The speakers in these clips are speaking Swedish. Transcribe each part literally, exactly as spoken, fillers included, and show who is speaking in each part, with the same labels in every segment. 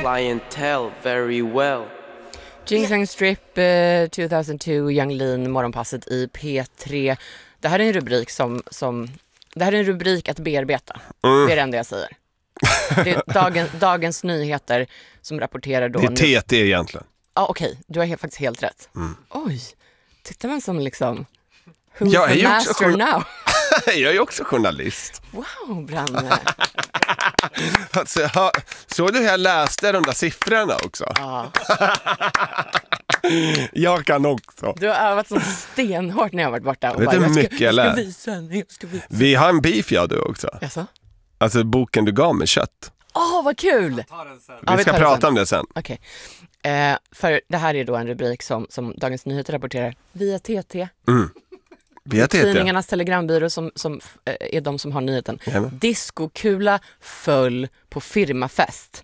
Speaker 1: clientele very well.
Speaker 2: Ginseng Strip eh, tjugohundratvå, Yung Lean, morgonpasset i P tre. Det här är en rubrik som, som det här är en rubrik att bearbeta. Mm. Det är det enda jag säger. Det är dagen, dagens nyheter som rapporterar då.
Speaker 3: Det är T T egentligen.
Speaker 2: Ja, okej. Okay. Du har helt, faktiskt helt rätt. Mm. Oj, titta vem som liksom... Who's
Speaker 3: jag
Speaker 2: the
Speaker 3: är
Speaker 2: master
Speaker 3: också
Speaker 2: now?
Speaker 3: Jag är ju också journalist.
Speaker 2: Wow, Branne.
Speaker 3: Alltså, ha, såg du hur jag läste de där siffrorna också?
Speaker 2: Ja.
Speaker 3: Jag kan också.
Speaker 2: Du har övat så stenhårt när jag har varit borta. Och
Speaker 3: Vet
Speaker 2: bara,
Speaker 3: du
Speaker 2: jag, ska,
Speaker 3: mycket
Speaker 2: jag,
Speaker 3: jag
Speaker 2: ska visa, jag ska visa.
Speaker 3: Vi har en beef, jag du också.
Speaker 2: Jaså?
Speaker 3: Alltså boken du gav med kött.
Speaker 2: Åh, oh, vad kul!
Speaker 3: Vi ja, vi ska prata om det sen.
Speaker 2: Okej. Okay. Eh, för det här är då en rubrik som, som Dagens Nyheter rapporterar via T T.
Speaker 3: Mm. Via T T.
Speaker 2: Tidningarnas telegrambyrå som, som eh, är de som har nyheten.
Speaker 3: Jajamän.
Speaker 2: Diskokula föll på firmafest.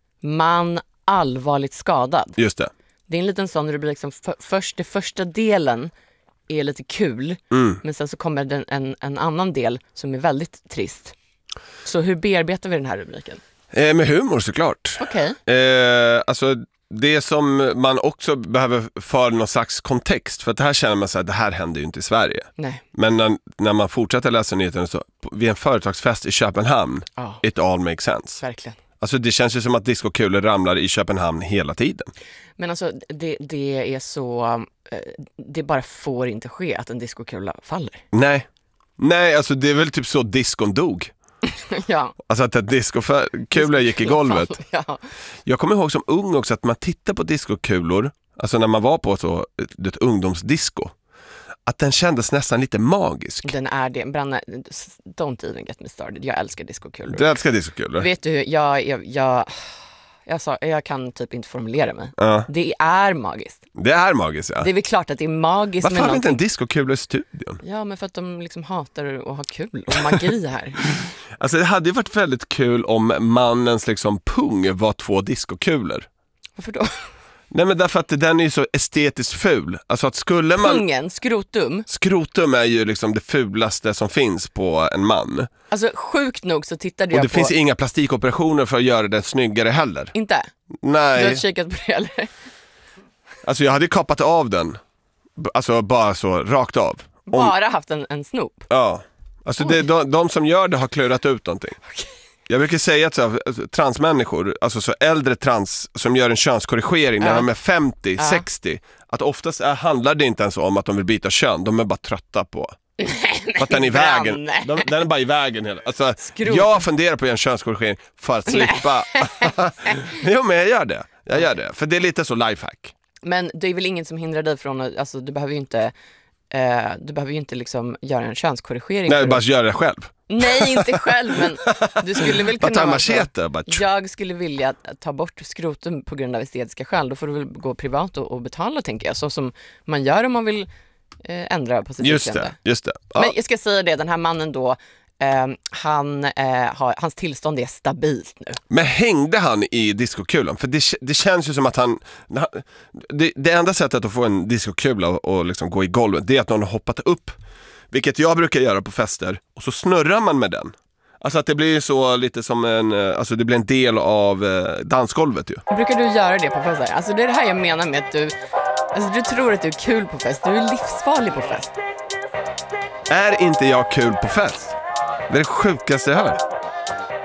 Speaker 2: Man allvarligt skadad.
Speaker 3: Just det.
Speaker 2: Det är en liten sån rubrik som för, först, det första delen är lite kul.
Speaker 3: Mm.
Speaker 2: Men sen så kommer den, en, en annan del som är väldigt trist. Så hur bearbetar vi den här rubriken?
Speaker 3: Eh, med humor såklart.
Speaker 2: Okej.
Speaker 3: Okay. Eh, alltså det som man också behöver för någon slags kontext. För att det här känner man så här, det här händer ju inte i Sverige.
Speaker 2: Nej.
Speaker 3: Men när, när man fortsätter läsa nyheterna så vid en företagsfest i Köpenhamn,
Speaker 2: oh.
Speaker 3: it all makes sense.
Speaker 2: Verkligen.
Speaker 3: Alltså det känns ju som att diskokulor ramlar i Köpenhamn hela tiden.
Speaker 2: Men alltså det, det är så, det bara får inte ske att en diskokula faller.
Speaker 3: Nej, nej alltså det är väl typ så diskon dog.
Speaker 2: Ja.
Speaker 3: Alltså att diskokula gick i golvet.
Speaker 2: Ja.
Speaker 3: Jag kommer ihåg som ung också att man tittar på diskokulor, alltså när man var på så ett ungdomsdisco, att den kändes nästan lite magisk.
Speaker 2: Den är det. Branne, don't even get me started. Jag älskar diskokulor.
Speaker 3: Du älskar diskokulor?
Speaker 2: Vet du, jag, jag, jag, jag, sa, jag kan typ inte formulera mig.
Speaker 3: Ja.
Speaker 2: Det är magiskt.
Speaker 3: Det är magiskt, ja.
Speaker 2: Det är väl klart att det är magiskt.
Speaker 3: Varför har vi inte en
Speaker 2: någonting...
Speaker 3: diskokula i studion?
Speaker 2: Ja, men för att de liksom hatar att ha kul och magi här.
Speaker 3: Alltså det hade ju varit väldigt kul om mannens liksom pung var två diskokulor.
Speaker 2: Varför då?
Speaker 3: Nej, men därför att den är ju så estetiskt ful. Alltså att skulle man...
Speaker 2: Pungen, skrotum.
Speaker 3: Skrotum är ju liksom det fulaste som finns på en man.
Speaker 2: Alltså sjukt nog så tittade
Speaker 3: jag
Speaker 2: jag
Speaker 3: på... Och det
Speaker 2: på...
Speaker 3: finns inga plastikoperationer för att göra den snyggare heller.
Speaker 2: Inte?
Speaker 3: Nej.
Speaker 2: Du har kikat på det eller?
Speaker 3: Alltså jag hade kapat av den. Alltså bara så, rakt av. Om...
Speaker 2: Bara haft en, en snop?
Speaker 3: Ja. Alltså det, de, de som gör det har klurat ut någonting.
Speaker 2: Okay.
Speaker 3: Jag brukar säga att så här, transmänniskor, alltså så äldre trans som gör en könskorrigering när
Speaker 2: ja.
Speaker 3: de är femtio,
Speaker 2: ja.
Speaker 3: sextio, att oftast är, handlar det inte ens om att de vill byta kön, de är bara trötta på för att den är i vägen. De, den är bara i vägen hela. Alltså, jag funderar på att göra en könskorrigering för att slippa. Jo, men jag gör det. Jag gör det. För det är lite så lifehack.
Speaker 2: Men det är väl ingen som hindrar dig från att, alltså du behöver ju inte eh, du behöver ju inte liksom göra en könskorrigering.
Speaker 3: Nej, bara
Speaker 2: att...
Speaker 3: göra det själv.
Speaker 2: Nej, inte själv, men du skulle väl kunna...
Speaker 3: Ta machete, bara...
Speaker 2: Jag skulle vilja ta bort skrotum på grund av estetiska skäl. Då får du väl gå privat och, och betala, tänker jag. Så som man gör om man vill eh, ändra på sitt
Speaker 3: just
Speaker 2: utseende.
Speaker 3: det, just det. Ja.
Speaker 2: Men jag ska säga det, den här mannen då, eh, han, eh, har, hans tillstånd är stabilt nu.
Speaker 3: Men hängde han i diskokulan? För det, det känns ju som att han... Det, det enda sättet att få en diskokula och, och liksom gå i golvet, det är att någon har hoppat upp. Vilket jag brukar göra på fester. Och så snurrar man med den. Alltså att det blir så lite som en... Alltså det blir en del av dansgolvet ju.
Speaker 2: Brukar du göra det på fester? Alltså det är det här jag menar med att du... Alltså du tror att du är kul på fest. Du är livsfarlig på fest.
Speaker 3: Är inte jag kul på fest? Det är det sjukaste jag hör.